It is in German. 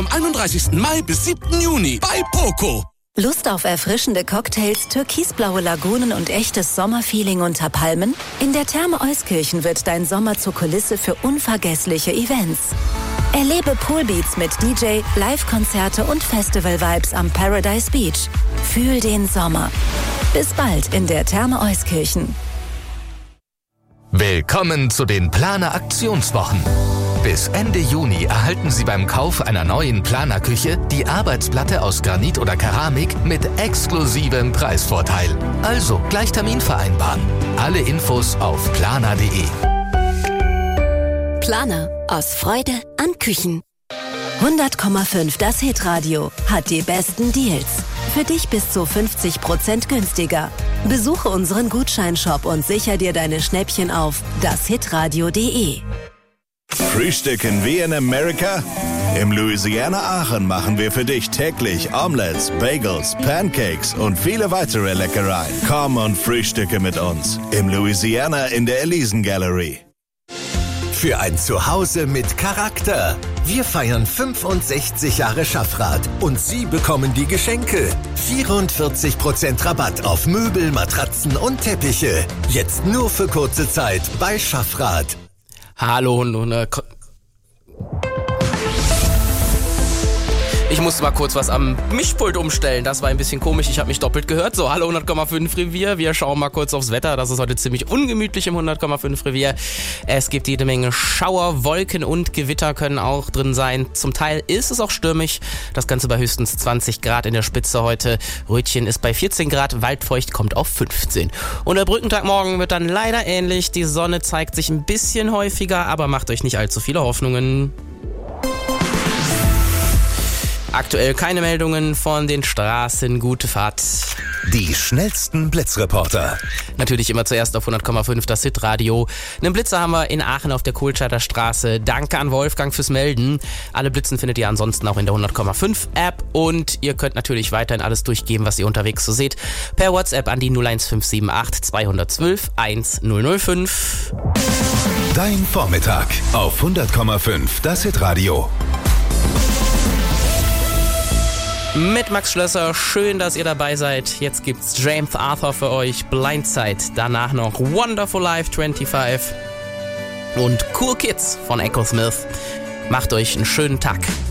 vom 31. Mai bis 7. Juni bei Poco. Lust auf erfrischende Cocktails, türkisblaue Lagunen und echtes Sommerfeeling unter Palmen? In der Therme Euskirchen wird dein Sommer zur Kulisse für unvergessliche Events. Erlebe Poolbeats mit DJ, Live-Konzerte und Festival-Vibes am Paradise Beach. Fühl den Sommer. Bis bald in der Therme Euskirchen. Willkommen zu den Planer Aktionswochen. Bis Ende Juni erhalten Sie beim Kauf einer neuen Planerküche die Arbeitsplatte aus Granit oder Keramik mit exklusivem Preisvorteil. Also gleich Termin vereinbaren. Alle Infos auf planer.de. Planer. Aus Freude an Küchen. 100,5 das Hitradio hat die besten Deals. Für dich bis zu 50% günstiger. Besuche unseren Gutscheinshop und sicher dir deine Schnäppchen auf dashitradio.de. Frühstücken wie in Amerika? Im Louisiana Aachen machen wir für dich täglich Omelettes, Bagels, Pancakes und viele weitere Leckereien. Komm und frühstücke mit uns im Louisiana in der Elisen Gallery. Für ein Zuhause mit Charakter. Wir feiern 65 Jahre Schaffrath und Sie bekommen die Geschenke. 44% Rabatt auf Möbel, Matratzen und Teppiche. Jetzt nur für kurze Zeit bei Schaffrath. Hallo Hunde. Ich musste mal kurz was am Mischpult umstellen. Das war ein bisschen komisch. Ich habe mich doppelt gehört. So, hallo 100,5 Revier. Wir schauen mal kurz aufs Wetter. Das ist heute ziemlich ungemütlich im 100,5 Revier. Es gibt jede Menge Schauer, Wolken und Gewitter können auch drin sein. Zum Teil ist es auch stürmisch. Das Ganze bei höchstens 20 Grad in der Spitze heute. Rötchen ist bei 14 Grad. Waldfeucht kommt auf 15. Und der Brückentag morgen wird dann leider ähnlich. Die Sonne zeigt sich ein bisschen häufiger, aber macht euch nicht allzu viele Hoffnungen. Aktuell keine Meldungen von den Straßen. Gute Fahrt. Die schnellsten Blitzreporter. Natürlich immer zuerst auf 100,5 das Hitradio. Einen Blitzer haben wir in Aachen auf der Kohlscheider Straße. Danke an Wolfgang fürs Melden. Alle Blitzen findet ihr ansonsten auch in der 100,5 App. Und ihr könnt natürlich weiterhin alles durchgeben, was ihr unterwegs so seht. Per WhatsApp an die 01578 212 1005. Dein Vormittag auf 100,5 das Hitradio. Mit Max Schlösser, schön, dass ihr dabei seid. Jetzt gibt's James Arthur für euch, Blindside. Danach noch Wonderful Life 25 und Cool Kids von Echo Smith. Macht euch einen schönen Tag.